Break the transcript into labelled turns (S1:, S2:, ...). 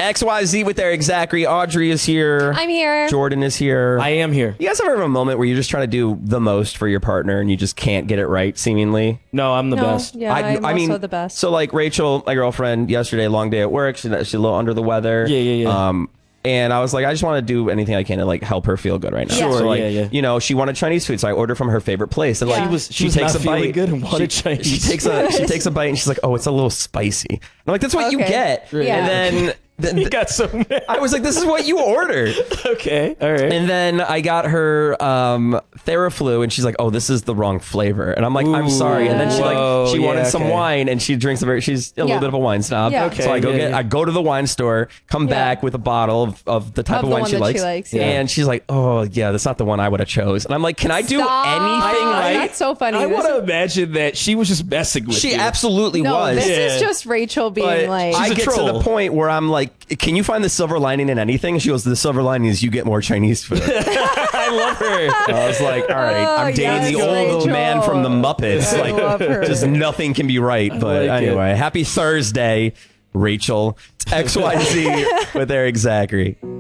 S1: XYZ with Eric Zachary. Audrey is here.
S2: I'm here.
S1: Jordan is here.
S3: I am here.
S1: You guys ever have a moment where you're just trying to do the most for your partner and you just can't get it right, seemingly?
S3: No, I'm the best.
S2: Yeah, I'm also the best.
S1: So like Rachel, my girlfriend, yesterday, long day at work. She's a little under the weather.
S3: Yeah.
S1: And I was like, I just want to do anything I can to like help her feel good right now.
S2: Sure,
S1: So like,
S3: yeah.
S1: you know, she wanted Chinese food, so I ordered from her favorite place. And like,
S3: She was
S1: takes
S3: not
S1: a bite.
S3: feeling good and wanted
S1: she
S3: Chinese.
S1: takes a bite and she's like, oh, it's a little spicy. And I'm like, that's what you get.
S2: Yeah.
S1: And then
S3: You got so mad.
S1: I was like, this is what you ordered.
S3: Okay, all right.
S1: And then I got her Theraflu, and she's like, "Oh, this is the wrong flavor." And I'm like, "I'm sorry." And then she wanted some wine, and she drinks she's a little bit of a wine snob.
S2: Yeah.
S3: Okay,
S1: So I go to the wine store, come back with a bottle of the type
S2: Of
S1: of
S2: the
S1: wine
S2: one
S1: she
S2: that
S1: likes,
S2: she likes,
S1: and she's like, "Oh yeah, that's not the one I would have chose." And I'm like, "Can I do anything right?"
S2: That's so funny.
S3: I want to imagine that she was just messing with
S1: She
S3: you.
S1: absolutely
S2: No,
S1: was.
S2: this
S3: Yeah.
S2: is just Rachel being
S1: But
S2: like.
S1: I
S3: She's a
S1: get to
S3: troll.
S1: the point where I'm like, "Can you find the silver lining in anything?" And she goes, "The silver lining is you get more Chinese food."
S3: I love her.
S1: I was like, "All right, I'm dating the
S2: yes,
S1: old man from the Muppets.
S2: I love her.
S1: Just nothing can be right." But
S3: like
S1: anyway, happy Thursday, Rachel. It's XYZ with Eric Zachary.